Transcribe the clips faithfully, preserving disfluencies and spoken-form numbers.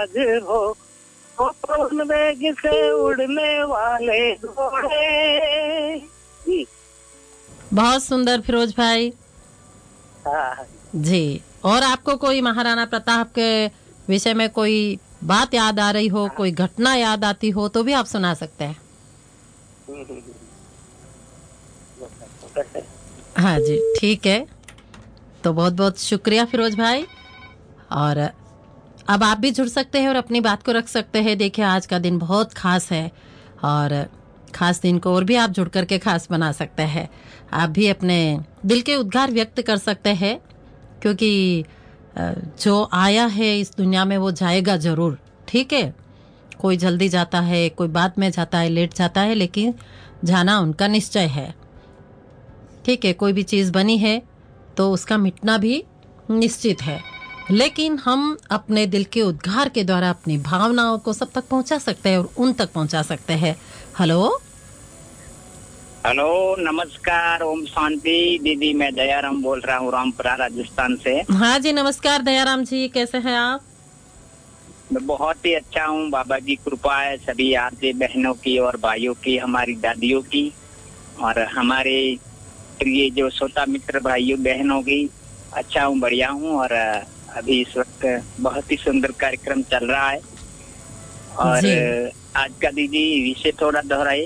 बाज हो, कौन वेग से उड़ने वाले घोड़े। जी बहुत सुंदर फिरोज भाई। हाँ जी, और आपको कोई महाराणा प्रताप के विषय में कोई बात याद आ रही हो, कोई घटना याद आती हो तो भी आप सुना सकते हैं। हाँ जी, ठीक है। तो बहुत बहुत शुक्रिया फिरोज भाई। और अब आप भी जुड़ सकते हैं और अपनी बात को रख सकते हैं। देखिए, आज का दिन बहुत खास है और खास दिन को और भी आप जुड़ करके खास बना सकते हैं। आप भी अपने दिल के उद्गार व्यक्त कर सकते हैं, क्योंकि जो आया है इस दुनिया में वो जाएगा जरूर। ठीक है, कोई जल्दी जाता है, कोई बाद में जाता है, लेट जाता है, लेकिन जाना उनका निश्चय है। ठीक है, कोई भी चीज़ बनी है तो उसका मिटना भी निश्चित है, लेकिन हम अपने दिल के उद्गार के द्वारा अपनी भावनाओं को सब तक पहुंचा सकते हैं और उन तक पहुंचा सकते हैं। हेलो हेलो, नमस्कार, ओम शांति। दीदी, मैं दयाराम बोल रहा हूँ, रामपुरा राजस्थान से। हाँ जी, नमस्कार दयाराम जी, कैसे हैं आप? मैं बहुत ही अच्छा हूँ, बाबा की कृपा है सभी आरती बहनों की और भाइयों की, हमारी दादियों की और हमारे प्रिय जो श्रोता मित्र भाइयों बहनों की। अच्छा हूँ, बढ़िया हूँ। और अभी इस वक्त बहुत ही सुंदर कार्यक्रम चल रहा है। और आज का दीदी विषय थोड़ा दोहराए।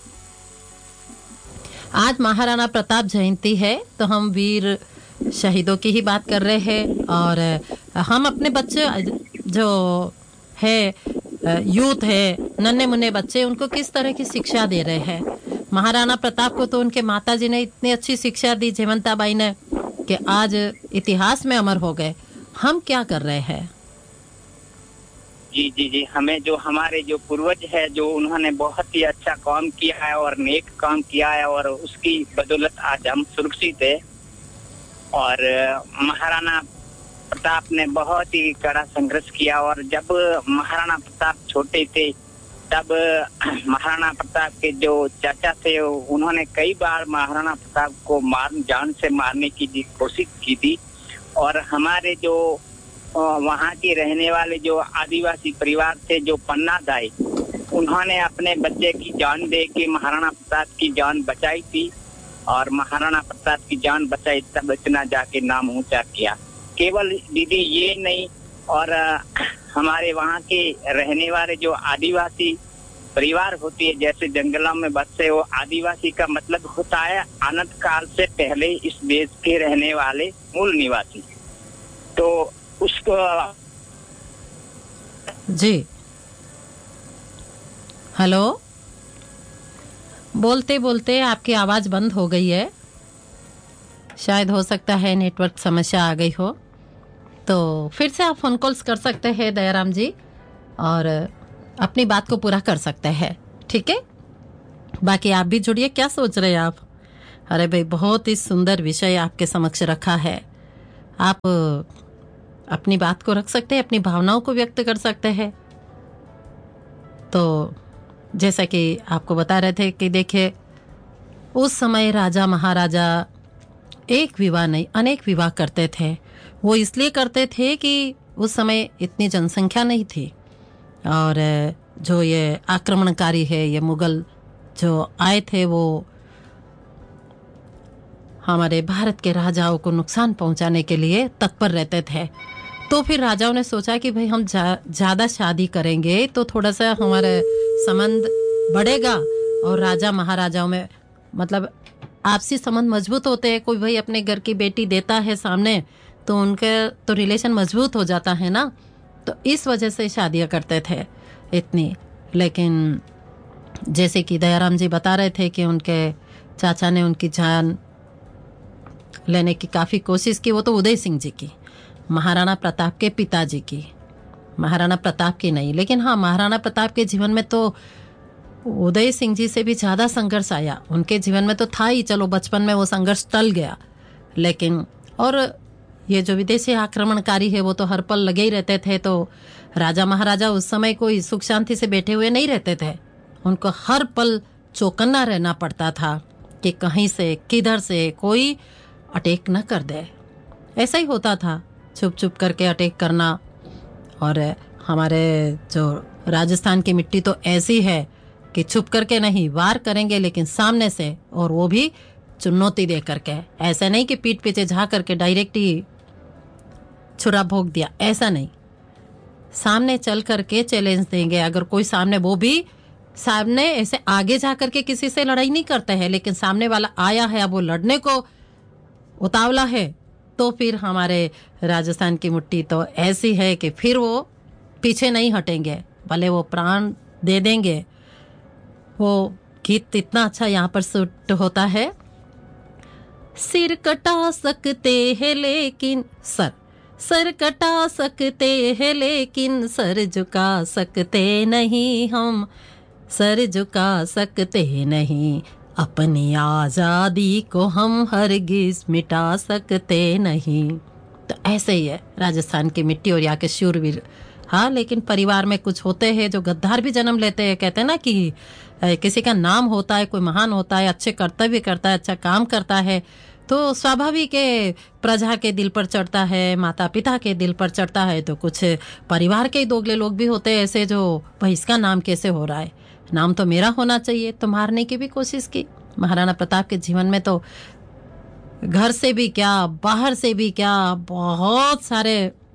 आज महाराणा प्रताप जयंती है, तो हम वीर शहीदों की ही बात कर रहे हैं। और हम अपने बच्चे जो है, यूथ है, नन्हे मुन्ने बच्चे, उनको किस तरह की शिक्षा दे रहे हैं। महाराणा प्रताप को तो उनके माताजी ने इतनी अच्छी शिक्षा दी, जयवंताबाई ने, कि आज इतिहास में अमर हो गए। हम क्या कर रहे हैं? जी जी जी, हमें जो हमारे जो पूर्वज है, जो उन्होंने बहुत ही अच्छा काम किया है और नेक काम किया है, और उसकी बदौलत आज हम सुरक्षित है। और महाराणा प्रताप ने बहुत ही कड़ा संघर्ष किया, और जब महाराणा प्रताप छोटे थे तब महाराणा प्रताप के जो चाचा थे उन्होंने कई बार महाराणा प्रताप को मार जान से मारने की कोशिश की थी। और हमारे जो वहाँ के रहने वाले जो आदिवासी परिवार थे, जो पन्ना दाई, उन्होंने अपने बच्चे की जान दे के महाराणा प्रताप की जान बचाई थी। और महाराणा प्रताप की जान बचाई तब इतना जाके नाम ऊंचा किया। केवल दीदी ये नहीं, और हमारे वहाँ के रहने वाले जो आदिवासी परिवार होती है, जैसे जंगलों में बसे, वो आदिवासी का मतलब होता है अनंत काल से पहले इस देश के रहने वाले मूल निवासी। तो उसको जी, हेलो, बोलते बोलते आपकी आवाज बंद हो गई है। शायद हो सकता है नेटवर्क समस्या आ गई हो। तो फिर से आप फोन कॉल्स कर सकते हैं दयाराम जी, और अपनी बात को पूरा कर सकते हैं। ठीक है, बाकी आप भी जुड़िए। क्या सोच रहे हैं आप? अरे भाई, बहुत ही सुंदर विषय आपके समक्ष रखा है। आप अपनी बात को रख सकते हैं, अपनी भावनाओं को व्यक्त कर सकते हैं। तो जैसा कि आपको बता रहे थे कि देखिए, उस समय राजा महाराजा एक विवाह नहीं अनेक विवाह करते थे। वो इसलिए करते थे कि उस समय इतनी जनसंख्या नहीं थी, और जो ये आक्रमणकारी है, ये मुगल जो आए थे, वो हमारे भारत के राजाओं को नुकसान पहुंचाने के लिए तत्पर रहते थे। तो फिर राजाओं ने सोचा कि भाई हम जा, ज्यादा शादी करेंगे तो थोड़ा सा हमारा संबंध बढ़ेगा, और राजा महाराजाओं में मतलब आपसी संबंध मजबूत होते हैं। कोई भाई अपने घर की बेटी देता है सामने, तो उनके तो रिलेशन मजबूत हो जाता है ना। तो इस वजह से शादियां करते थे इतनी। लेकिन जैसे कि दयाराम जी बता रहे थे कि उनके चाचा ने उनकी जान लेने की काफ़ी कोशिश की। वो तो उदय सिंह जी की, महाराणा प्रताप के पिताजी की, महाराणा प्रताप की नहीं। लेकिन हाँ, महाराणा प्रताप के जीवन में तो उदय सिंह जी से भी ज़्यादा संघर्ष आया। उनके जीवन में तो था ही, चलो बचपन में वो संघर्ष टल गया, लेकिन और ये जो विदेशी आक्रमणकारी है वो तो हर पल लगे ही रहते थे। तो राजा महाराजा उस समय कोई सुख शांति से बैठे हुए नहीं रहते थे। उनको हर पल चौकन्ना रहना पड़ता था कि कहीं से किधर से कोई अटैक न कर दे। ऐसा ही होता था, छुप छुप करके अटैक करना। और हमारे जो राजस्थान की मिट्टी तो ऐसी है कि छुप करके नहीं, वार करेंगे लेकिन सामने से, और वो भी चुनौती दे करके। ऐसा नहीं कि पीठ पीछे झा करके डायरेक्ट ही छुरा भोग दिया, ऐसा नहीं। सामने चल करके चैलेंज देंगे। अगर कोई सामने, वो भी सामने ऐसे आगे जा करके किसी से लड़ाई नहीं करते हैं, लेकिन सामने वाला आया है, अब वो लड़ने को उतावला है, तो फिर हमारे राजस्थान की मिट्टी तो ऐसी है कि फिर वो पीछे नहीं हटेंगे, भले वो प्राण दे देंगे। वो गीत इतना अच्छा यहाँ पर सूट होता है। सिर कटा सकते हैं लेकिन सर सर कटा सकते हैं लेकिन सर झुका सकते नहीं हम, सर झुका सकते नहीं, अपनी आज़ादी को हम हरगिज मिटा सकते नहीं। तो ऐसे ही है राजस्थान की मिट्टी और यहाँ के शूरवीर। हाँ, लेकिन परिवार में कुछ होते हैं जो गद्दार भी जन्म लेते हैं। कहते हैं ना कि किसी का नाम होता है, कोई महान होता है, अच्छे कर्तव्य करता है, अच्छा काम करता है, तो स्वाभाविक है प्रजा के दिल पर चढ़ता है, माता पिता के दिल पर चढ़ता है। तो कुछ परिवार के दोगले लोग भी होते हैं ऐसे, जो भाई इसका नाम कैसे हो रहा है, नाम तो मेरा होना चाहिए, तो मारने की भी कोशिश की। महाराणा प्रताप के जीवन में तो घर से भी क्या, बाहर से भी क्या, बहुत सारे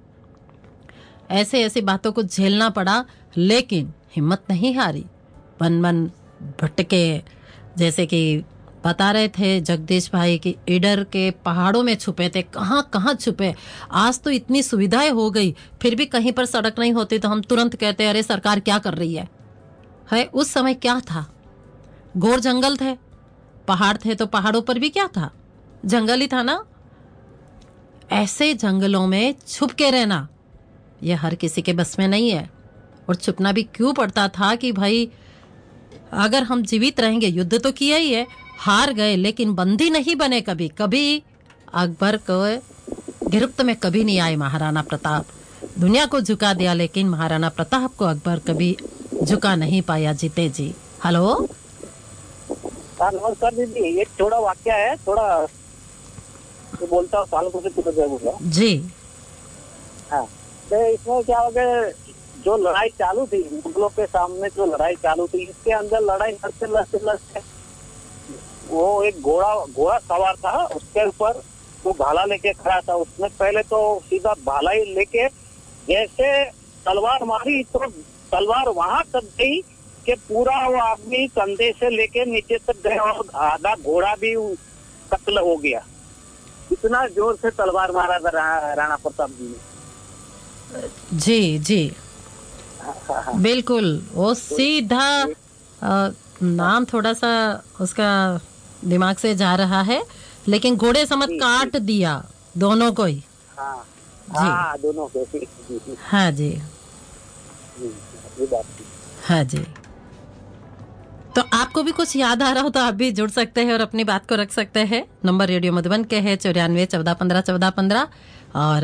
ऐसे ऐसी बातों को झेलना पड़ा, लेकिन हिम्मत नहीं हारी। वन वन भटके, जैसे कि बता रहे थे जगदीश भाई कि ईडर के पहाड़ों में छुपे थे, कहाँ कहाँ छुपे। आज तो इतनी सुविधाएं हो गई, फिर भी कहीं पर सड़क नहीं होती तो हम तुरंत कहते अरे सरकार क्या कर रही है। है उस समय क्या था, घोर जंगल थे, पहाड़ थे तो पहाड़ों पर भी क्या था, जंगल ही था ना। ऐसे जंगलों में छुप के रहना ये हर किसी के बस में नहीं है। और छुपना भी क्यों पड़ता था कि भाई अगर हम जीवित रहेंगे, युद्ध तो किया ही है, हार गए, लेकिन बंदी नहीं बने कभी। कभी अकबर को गिरफ्त में कभी नहीं आए महाराणा प्रताप। दुनिया को झुका दिया, लेकिन महाराणा प्रताप को अकबर कभी झुका नहीं पाया। जीते जी। हेलो, नमस्कार दीदी, एक थोड़ा वाक्य है, थोड़ा तो बोलता हूँ, पालकों से पूछ बोला जी। हाँ, तो इसमें क्या हो गया, जो लड़ाई चालू थी मुगलों के सामने, जो लड़ाई चालू थी, इसके अंदर लड़ाई लड़ते लड़ते लड़ते वो एक घोड़ा घोड़ा सवार था, उसके ऊपर वो भाला लेके खड़ा था। उसने पहले तो सीधा भाला ही लेके जैसे तलवार मारी, तो तलवार वहां तक गई कि पूरा वो आदमी कंधे से लेके नीचे तक गया और आधा घोड़ा भी कत्ल हो गया। इतना जोर से तलवार मारा था रा, राणा प्रताप जी ने। जी जी बिल्कुल। वो सीधा आ, नाम थोड़ा सा उसका दिमाग से जा रहा है, लेकिन घोड़े समझ काट दिया दोनों को ही। हाँ, जी हाँ, दोनों को। हाँ जी, हाँ जी। तो आपको भी कुछ याद आ रहा हो तो आप भी जुड़ सकते हैं और अपनी बात को रख सकते हैं। नंबर रेडियो मधुबन के है चौरानवे चौदह पंद्रह चौदह पंद्रह। और